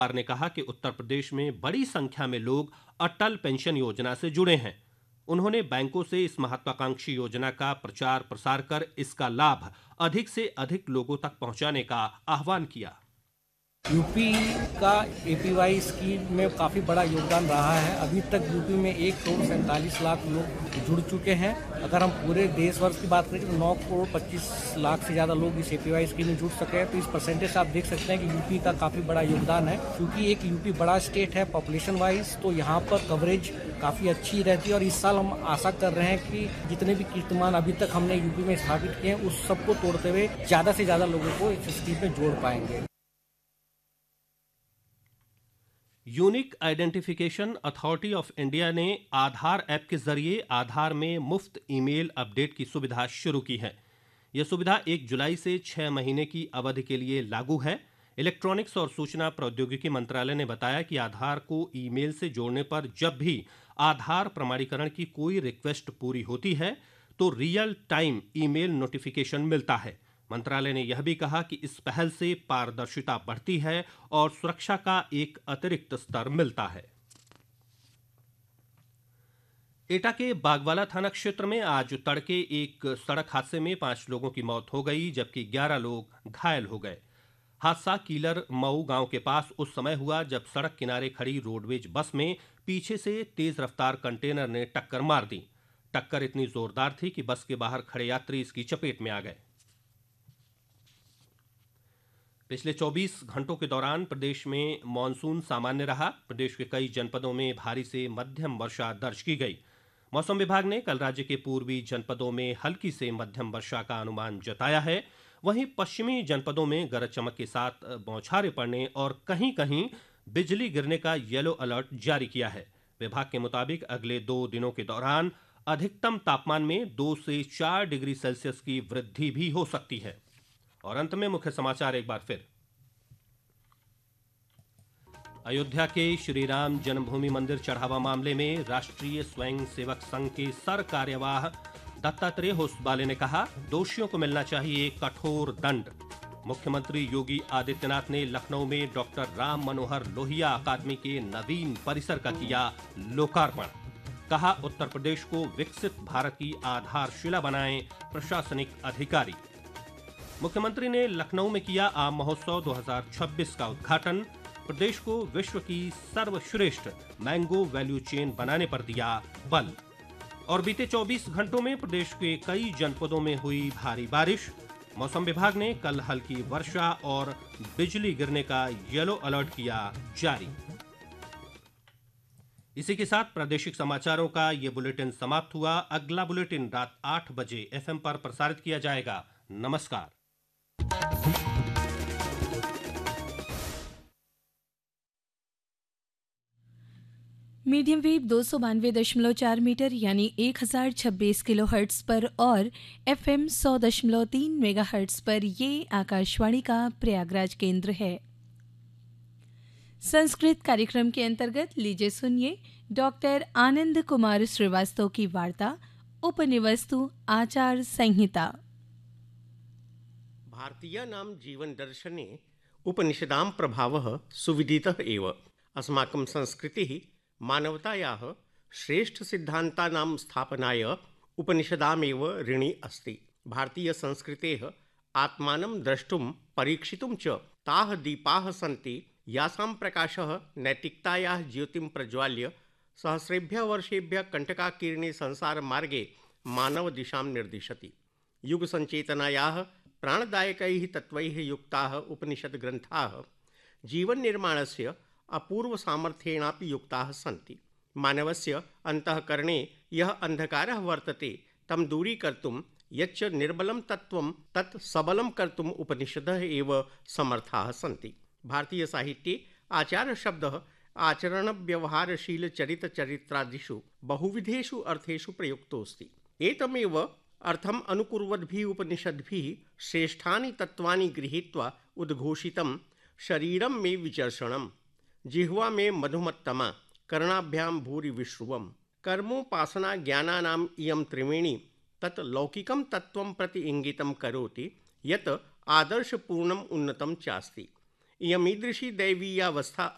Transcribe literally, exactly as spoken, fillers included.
सरकार ने कहा कि उत्तर प्रदेश में बड़ी संख्या में लोग अटल पेंशन योजना से जुड़े हैं। उन्होंने बैंकों से इस महत्वाकांक्षी योजना का प्रचार प्रसार कर इसका लाभ अधिक से अधिक लोगों तक पहुंचाने का आह्वान किया। यूपी का एपीवाई स्कीम में काफ़ी बड़ा योगदान रहा है। अभी तक यूपी में एक करोड़ सैंतालीस लाख लोग जुड़ चुके हैं। अगर हम पूरे देश वर्ष की बात करें तो नौ करोड़ पच्चीस लाख से ज़्यादा लोग इस एपीवाई स्कीम में जुड़ सके हैं। तो इस परसेंटेज से आप देख सकते हैं कि यूपी का काफ़ी बड़ा योगदान है। क्योंकि एक यूपी बड़ा स्टेट है पॉपुलेशन वाइज, तो यहाँ पर कवरेज काफ़ी अच्छी रहती है। और इस साल हम आशा कर रहे हैं कि जितने भी कीर्तिमान अभी तक हमने यूपी में स्थापित किए हैं उस सबको तोड़ते हुए ज़्यादा से ज़्यादा लोगों को इस स्कीम में जोड़ पाएंगे। Unique identification authority of India ने आधार ऐप के जरिए आधार में मुफ्त ईमेल अपडेट की सुविधा शुरू की है। यह सुविधा एक जुलाई से छह महीने की अवधि के लिए लागू है। इलेक्ट्रॉनिक्स और सूचना प्रौद्योगिकी मंत्रालय ने बताया कि आधार को ईमेल से जोड़ने पर जब भी आधार प्रमाणीकरण की कोई रिक्वेस्ट पूरी होती है तो रियल टाइम ईमेल नोटिफिकेशन मिलता है। मंत्रालय ने यह भी कहा कि इस पहल से पारदर्शिता बढ़ती है और सुरक्षा का एक अतिरिक्त स्तर मिलता है। एटा के बागवाला थाना क्षेत्र में आज तड़के एक सड़क हादसे में पांच लोगों की मौत हो गई, जबकि ग्यारह लोग घायल हो गए। हादसा कीलर मऊ गांव के पास उस समय हुआ जब सड़क किनारे खड़ी रोडवेज बस में पीछे से तेज रफ्तार कंटेनर ने टक्कर मार दी। टक्कर इतनी जोरदार थी कि बस के बाहर खड़े यात्री इसकी चपेट में आ गए। पिछले चौबीस घंटों के दौरान प्रदेश में मॉनसून सामान्य रहा। प्रदेश के कई जनपदों में भारी से मध्यम वर्षा दर्ज की गई। मौसम विभाग ने कल राज्य के पूर्वी जनपदों में हल्की से मध्यम वर्षा का अनुमान जताया है। वहीं पश्चिमी जनपदों में गरज चमक के साथ बौछारें पड़ने और कहीं कहीं बिजली गिरने का येलो अलर्ट जारी किया है। विभाग के मुताबिक अगले दो दिनों के दौरान अधिकतम तापमान में दो से चार डिग्री सेल्सियस की वृद्धि भी हो सकती है। और अंत में मुख्य समाचार एक बार फिर। अयोध्या के श्री राम जन्मभूमि मंदिर चढ़ावा मामले में राष्ट्रीय स्वयं सेवक संघ के सर कार्यवाह दत्तात्रेय होसबाले ने कहा, दोषियों को मिलना चाहिए कठोर दंड। मुख्यमंत्री योगी आदित्यनाथ ने लखनऊ में डॉक्टर राम मनोहर लोहिया अकादमी के नवीन परिसर का किया लोकार्पण। कहा, उत्तर प्रदेश को विकसित भारत की आधारशिला बनाएं प्रशासनिक अधिकारी। मुख्यमंत्री ने लखनऊ में किया आम महोत्सव दो हज़ार छब्बीस का उद्घाटन। प्रदेश को विश्व की सर्वश्रेष्ठ मैंगो वैल्यू चेन बनाने पर दिया बल। और बीते चौबीस घंटों में प्रदेश के कई जनपदों में हुई भारी बारिश। मौसम विभाग ने कल हल्की वर्षा और बिजली गिरने का येलो अलर्ट किया जारी। इसी के साथ प्रादेशिक समाचारों का ये बुलेटिन समाप्त हुआ। अगला बुलेटिन रात आठ बजे एफएम पर प्रसारित किया जाएगा। नमस्कार। मीडियम वेव दो सौ बानवे दशमलव चार मीटर यानी एक हजार छब्बीस किलो हर्ट्स पर और एफएम सौ दशमलव तीन मेगा हर्ट्स पर ये आकाशवाणी का प्रयागराज केंद्र है। संस्कृत कार्यक्रम के अंतर्गत लीजिए सुनिए डॉक्टर आनंद कुमार श्रीवास्तव की वार्ता उपनिवस्तु आचार संहिता। भारतीयानां जीवनदर्शने उपनिषदां प्रभावः सुविदितः एव। अस्माकं संस्कृतिः मानवतायाः श्रेष्ठसिद्धान्तानां स्थापनाय उपनिषदामेव ऋणी अस्ति। भारतीयसंस्कृतेः आत्मानं द्रष्टुं परीक्षितुं च ताः दीपाः सन्ति यासां प्रकाशः नैतिकतायाः ज्योतिं प्रज्वाल्य सहस्रेभ्यः वर्षेभ्यः कण्टकाकीर्णे संसारमार्गे मानवदिशां निर्दिशति। युगसञ्चेतनायाः प्राणदायकैः तत्त्वैः युक्ताः उपनिषद्ग्रन्थाः जीवननिर्माणस्य अपूर्वसामर्थ्येनापि युक्ताः सन्ति। मानवस्य अन्तःकरणे यः अन्धकारः वर्तते तं दूरीकर्तुं यच्च निर्बलं तत्त्वं तत् सबलं कर्तुम् उपनिषदः एव समर्थाः सन्ति। भारतीयसाहित्ये आचारशब्दः आचरणव्यवहारशीलचरितचरित्रादिषु बहुविधेषु अर्थेषु प्रयुक्तोऽस्ति। एतमेव अर्थम् अनुकुर्वद्भिः उपनिषद्भिः श्रेष्ठानि तत्त्वानि गृहीत्वा उद्घोषितं शरीरं मे विचर्षणम्, जिह्वा मे मधुमत्तमा, कर्णाभ्यां भूरि विश्रुवम्। कर्मोपासना ज्ञानानाम् इयं त्रिवेणी तत् लौकिकं तत्त्वं प्रति इंगितं करोति यत् आदर्शपूर्णम् उन्नतं चास्ति। इयमीदृशी दैवीयावस्था